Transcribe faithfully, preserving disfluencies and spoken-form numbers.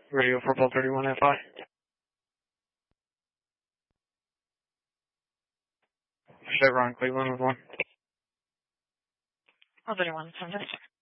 Radio for Ball thirty-one F I. Chevron Cleveland with one. Ball thirty-one, Sunday.